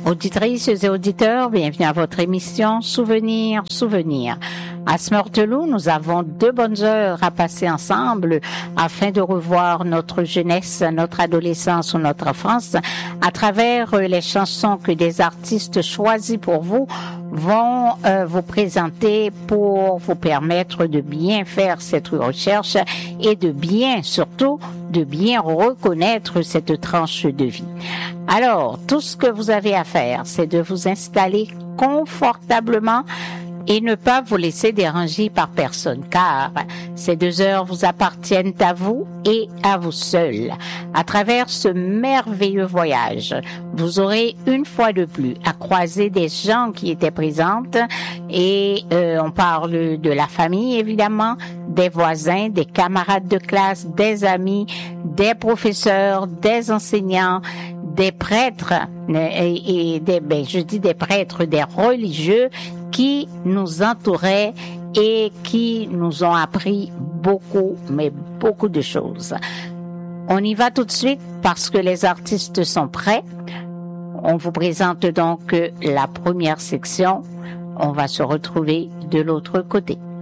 Auditrices et auditeurs, bienvenue à votre émission Souvenirs. À Smurtelou, nous avons 2 bonnes heures à passer ensemble afin de revoir notre jeunesse, notre adolescence ou notre enfance à travers les chansons que des artistes choisis pour vous vont vous présenter pour vous permettre de bien faire cette recherche et surtout de bien reconnaître cette tranche de vie. Alors, tout ce que vous avez à faire, c'est de vous installer confortablement et ne pas vous laisser déranger par personne, car ces 2 heures vous appartiennent à vous et à vous seuls. À travers ce merveilleux voyage, vous aurez une fois de plus à croiser des gens qui étaient présentes et on parle de la famille évidemment, des voisins, des camarades de classe, des amis, des professeurs, des enseignants, des prêtres et des prêtres, des religieux qui nous entouraient et qui nous ont appris beaucoup, mais beaucoup de choses. On y va tout de suite parce que les artistes sont prêts. On vous présente donc la première section. On va se retrouver de l'autre côté.